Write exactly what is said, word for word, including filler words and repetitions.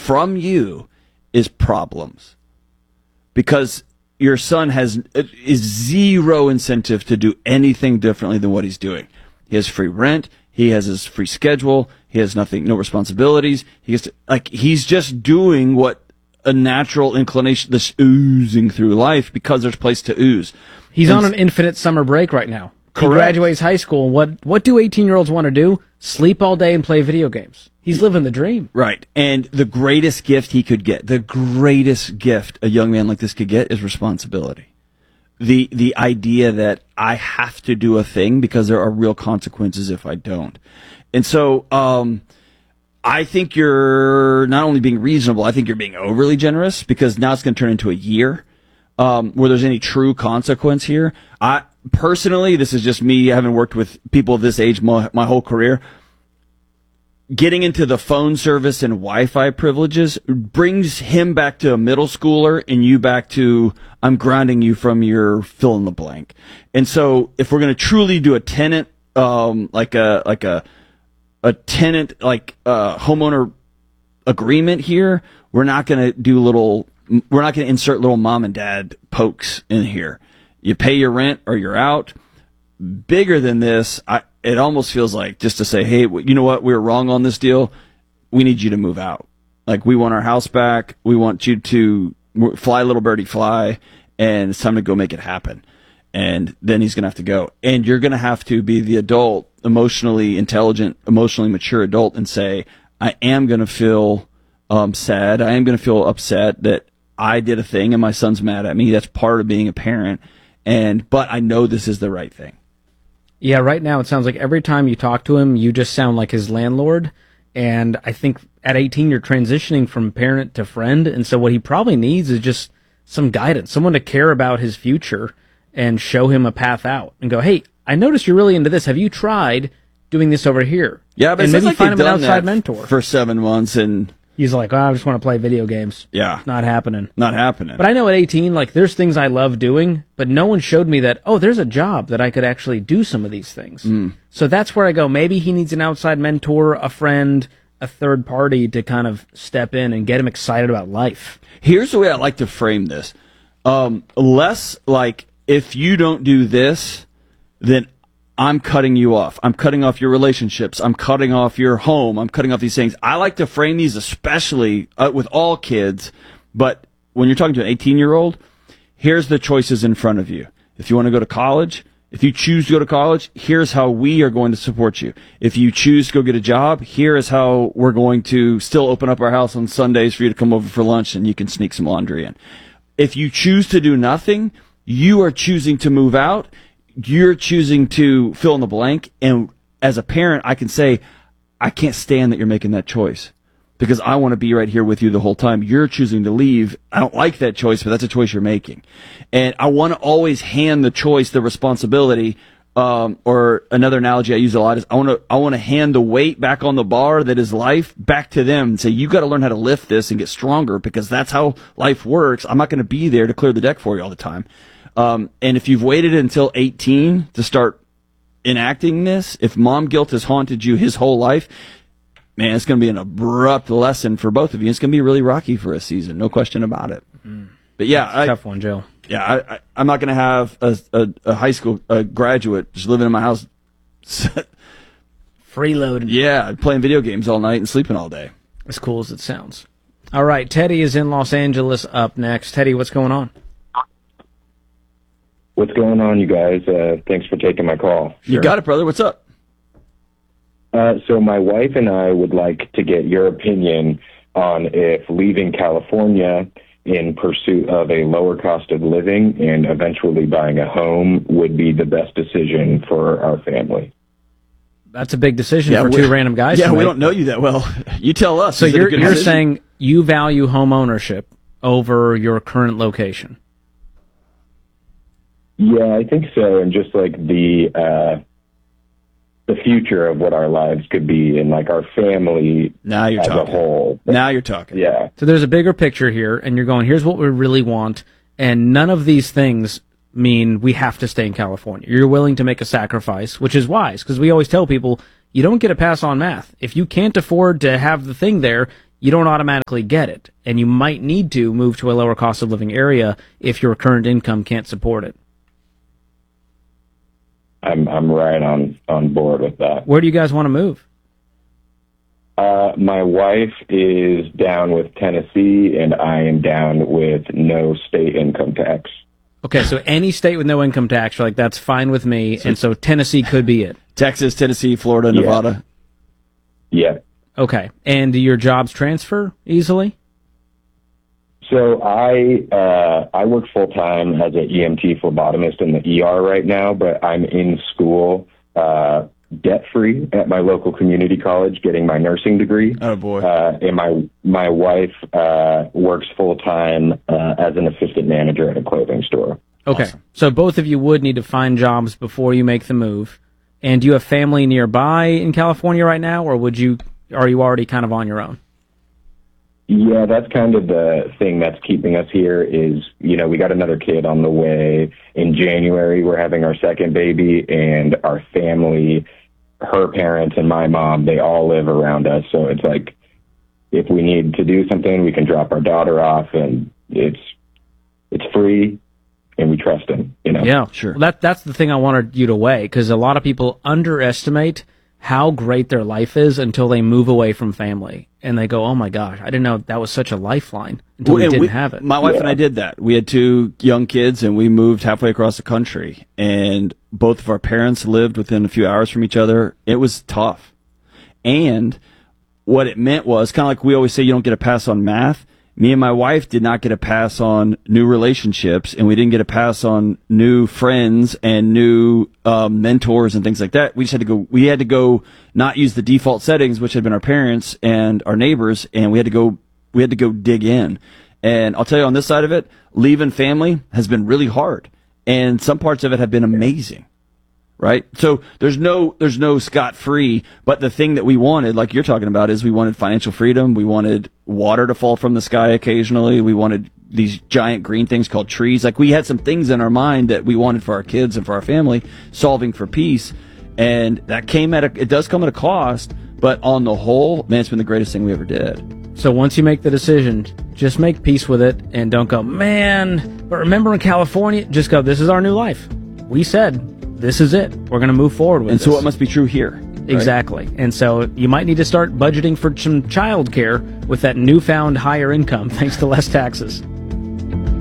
from you is problems. Because your son has is zero incentive to do anything differently than what he's doing. He has free rent. He has his free schedule. He has nothing, no responsibilities. He gets to, like he's just doing what a natural inclination, this oozing through life because there's a place to ooze. He's and on an infinite summer break right now. Correct. He graduates high school. What what do eighteen-year-olds want to do? Sleep all day and play video games. He's living the dream. Right. And the greatest gift he could get, the greatest gift a young man like this could get is responsibility. The the idea that I have to do a thing because there are real consequences if I don't. And so um, I think you're not only being reasonable, I think you're being overly generous because now it's going to turn into a year um, where there's any true consequence here. I personally, this is just me, I haven't worked with people of this age my, my whole career. Getting into the phone service and Wi-Fi privileges brings him back to a middle schooler and you back to, I'm grounding you from your fill in the blank. And so if we're going to truly do a tenant, um, like a, like a, a tenant, like uh homeowner agreement here, we're not going to do little, we're not going to insert little mom and dad pokes in here. You pay your rent or you're out. Bigger than this, I, it almost feels like just to say, hey, you know what? We were wrong on this deal. We need you to move out. Like, we want our house back. We want you to fly, little birdie, fly. And it's time to go make it happen. And then he's going to have to go. And you're going to have to be the adult, emotionally intelligent, emotionally mature adult and say, I am going to feel um, sad. I am going to feel upset that I did a thing and my son's mad at me. That's part of being a parent. And, but I know this is the right thing. Yeah, right now it sounds like every time you talk to him, you just sound like his landlord. And I think at eighteen, you're transitioning from parent to friend. And so what he probably needs is just some guidance, someone to care about his future and show him a path out and go, hey, I noticed you're really into this. Have you tried doing this over here? Yeah, but and maybe like find him an done outside that mentor. For seven months and he's like, oh, I just want to play video games. Yeah. Not happening. Not happening. But I know at eighteen, like, there's things I love doing, but no one showed me that, oh, there's a job that I could actually do some of these things. Mm. So that's where I go. Maybe he needs an outside mentor, a friend, a third party to kind of step in and get him excited about life. Here's the way I like to frame this. Um, less like, if you don't do this, then I'm cutting you off. I'm cutting off your relationships. I'm cutting off your home. I'm cutting off these things. I like to frame these especially uh, with all kids, but when you're talking to an eighteen-year-old, here's the choices in front of you. If you want to go to college, if you choose to go to college, here's how we are going to support you. If you choose to go get a job, here is how we're going to still open up our house on Sundays for you to come over for lunch and you can sneak some laundry in. If you choose to do nothing, you are choosing to move out. You're choosing to fill in the blank. And as a parent, I can say, I can't stand that you're making that choice because I want to be right here with you the whole time. You're choosing to leave. I don't like that choice, but that's a choice you're making. And I want to always hand the choice, the responsibility, um, or another analogy I use a lot is I want to, I want to hand the weight back on the bar that is life back to them and say, you got to learn how to lift this and get stronger because that's how life works. I'm not going to be there to clear the deck for you all the time. Um, and if you've waited until eighteen to start enacting this, if mom guilt has haunted you his whole life, man, it's going to be an abrupt lesson for both of you. It's going to be really rocky for a season, no question about it. Mm. But yeah, I, tough one, Joe. Yeah, I, I, I'm not going to have a, a, a high school a graduate just living in my house, freeloading. Yeah, playing video games all night and sleeping all day. As cool as it sounds. All right, Teddy is in Los Angeles up next. Teddy, what's going on? What's going on, you guys? Uh, thanks for taking my call. You got it, brother. What's up? Uh, so my wife and I would like to get your opinion on if leaving California in pursuit of a lower cost of living and eventually buying a home would be the best decision for our family. That's a big decision yeah, for two random guys. Yeah, we don't know you that well. You tell us. So you're, you're saying you value home ownership over your current location? Yeah, I think so. And just like the uh, the future of what our lives could be and like our family now you're as talking. a whole. Now you're talking. Yeah. So there's a bigger picture here, and you're going, here's what we really want, and none of these things mean we have to stay in California. You're willing to make a sacrifice, which is wise, because we always tell people, you don't get a pass on math. If you can't afford to have the thing there, you don't automatically get it. And you might need to move to a lower cost of living area if your current income can't support it. I'm I'm right on, on board with that. Where do you guys want to move? Uh, my wife is down with Tennessee, and I am down with no state income tax. Okay, so any state with no income tax, you're like, that's fine with me, and so Tennessee could be it. Texas, Tennessee, Florida, Yeah. Nevada. Yeah. Okay, and do your jobs transfer easily? So I uh, I work full time as an E M T phlebotomist in the E R right now, but I'm in school uh, debt free at my local community college, getting my nursing degree. Oh boy! Uh, and my my wife uh, works full time uh, as an assistant manager at a clothing store. Okay, Awesome. So both of you would need to find jobs before you make the move. And do you have family nearby in California right now, or would you? Are you already kind of on your own? Yeah, that's kind of the thing that's keeping us here is, you know, we got another kid on the way. In January, we're having our second baby, and our family, her parents and my mom, they all live around us. So it's like, if we need to do something, we can drop our daughter off, and it's it's free, and we trust him, you know? Yeah, Sure. Well, that that's the thing I wanted you to weigh, because a lot of people underestimate how great their life is until they move away from family, and they go, "Oh my gosh, I didn't know that was such a lifeline until we and didn't have it." My wife Yeah. and I did that. We had two young kids, and we moved halfway across the country. And both of our parents lived within a few hours from each other. It was tough. And what it meant was kind of like we always say, you don't get a pass on math. Me and my wife did not get a pass on new relationships, and we didn't get a pass on new friends and new um, mentors and things like that. We just had to go. We had to go not use the default settings, which had been our parents and our neighbors, and we had to go. We had to go dig in. And I'll tell you, on this side of it, leaving family has been really hard, and some parts of it have been amazing. Right? So there's no, there's no scot free, but the thing that we wanted, like you're talking about, is we wanted financial freedom. We wanted water to fall from the sky occasionally. We wanted these giant green things called trees. Like we had some things in our mind that we wanted for our kids and for our family, solving for peace. And that came at a, it does come at a cost, but on the whole, man, it's been the greatest thing we ever did. So once you make the decision, just make peace with it, and don't go, "Man, but remember in California," just go, "This is our new life. We said, this is it. We're going to move forward with And this." so it must be true here. Right? Exactly. And so you might need to start budgeting for some child care with that newfound higher income thanks to less taxes.